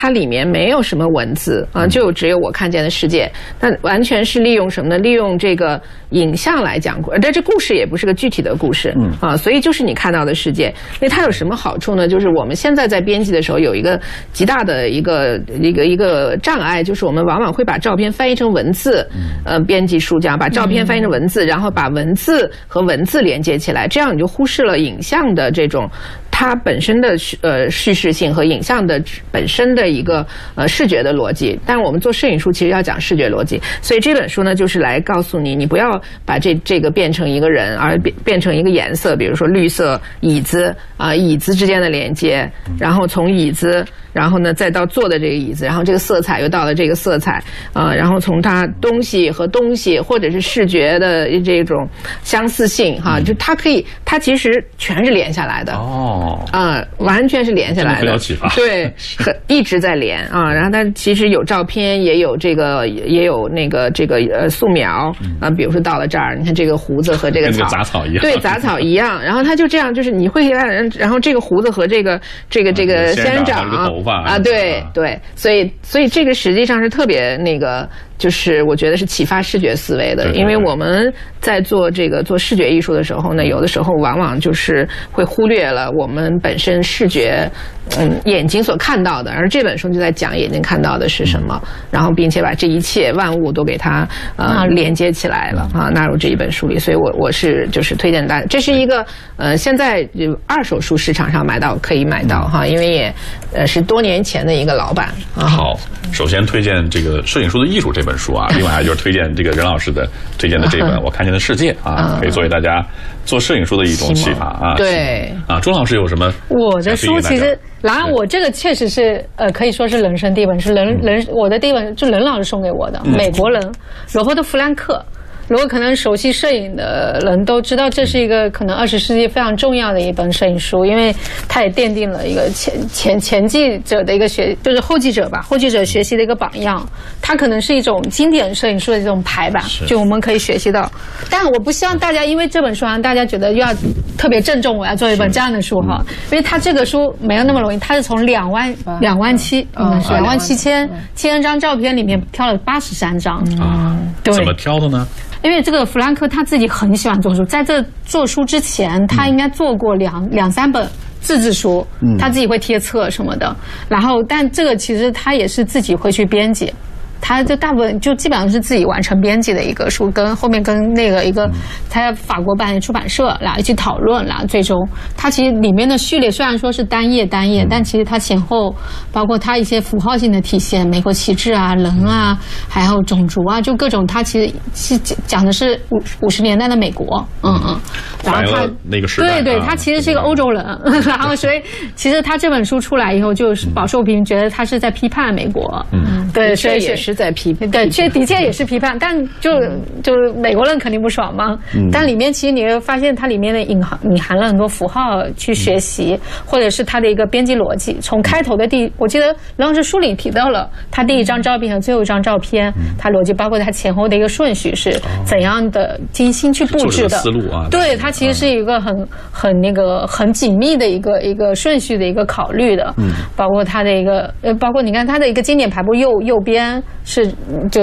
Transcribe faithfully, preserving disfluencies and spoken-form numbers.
它里面没有什么文字啊，就只有我看见的世界。那完全是利用什么呢？利用这个影像来讲，但这故事也不是个具体的故事，嗯啊，所以就是你看到的世界。那它有什么好处呢？就是我们现在在编辑的时候有一个极大的一个一个一个障碍，就是我们往往会把照片翻译成文字，呃，编辑书这样把照片翻译成文字，然后把文字和文字连接起来，这样你就忽视了影像的这种。它本身的呃叙事性和影像的本身的一个呃视觉的逻辑，但是我们做摄影书其实要讲视觉逻辑，所以这本书呢就是来告诉你，你不要把这这个变成一个人，而变变成一个颜色，比如说绿色椅子啊、呃，椅子之间的连接，然后从椅子，然后呢再到坐的这个椅子，然后这个色彩又到了这个色彩啊、呃，然后从它东西和东西或者是视觉的这种相似性哈，就它可以，它其实全是连下来的哦。啊、呃，完全是连下来的， 很有启发。 对，很一直在连啊。然后它其实有照片，也有这个，也有那个这个呃素描啊。比如说到了这儿，你看这个胡子和这个草， 跟杂草一样， 对，杂草一样。然后它就这样，就是你会让人，然后这个胡子和这个这个这个仙人掌啊，对对，所以所以这个实际上是特别那个。就是我觉得是启发视觉思维的，因为我们在做这个做视觉艺术的时候呢，有的时候往往就是会忽略了我们本身视觉，嗯，眼睛所看到的，而这本书就在讲眼睛看到的是什么，然后并且把这一切万物都给它呃连接起来了啊，纳入这一本书里，所以我我是就是推荐大家，这是一个呃现在就二手书市场上买到可以买到哈，因为也呃是多年前的一个老板啊。 好，首先推荐这个摄影书的艺术这本书啊，另外就是推荐这个任老师的推荐的这本《我看见的世界》啊，可以作为大家做摄影书的一种启发啊。 对啊，朱老师有什么？ 我的书其实，然后我这个确实是呃，可以说是人生第一本，是任任我的第一本，就任老师送给我的，美国人罗伯特·弗兰克。如果可能熟悉摄影的人都知道，这是一个可能二十世纪非常重要的一本摄影书，因为它也奠定了一个前前前继者的一个学，就是后继者吧，后继者学习的一个榜样。它可能是一种经典摄影书的这种排版，就我们可以学习到。但我不希望大家因为这本书让大家觉得要特别郑重，我要做一本这样的书哈，因为它这个书没有那么容易，它是从两万两万七，嗯，两万七千千张照片里面挑了八十三张啊，对，怎么挑的呢？ 因为这个弗兰克他自己很喜欢做书，在这做书之前，他应该做过两两三本自制书，他自己会贴册什么的。然后，但这个其实他也是自己会去编辑。他就大部分就基本上是自己完成编辑的一个书，跟后面跟那个一个他法国版的出版社然后一起讨论，然后最终他其实里面的序列虽然说是单页单页，但其实它前后包括它一些符号性的体现，美国旗帜啊、人啊，还有种族啊，就各种，它其实是讲的是五五十年代的美国，嗯嗯，然后他那个时代， 对对，他其实是一个欧洲人，然后所以其实他这本书出来以后，就是饱受批评，觉得他是在批判美国，嗯，对，所以也是。在批评， 对，确的确也是批判，但就就美国人肯定不爽嘛。嗯、但里面其实你会发现，它里面的隐含隐含了很多符号去学习，嗯、或者是它的一个编辑逻辑。从开头的第，我记得任老师书里提到了，他第一张照片和最后一张照片，嗯、它逻辑包括它前后的一个顺序是怎样的精心去布置的。 思路啊， 对，它其实是一个很很那个很紧密的一个一个顺序的一个考虑的。嗯，包括它的一个呃，包括你看它的一个经典排布右右边。是，就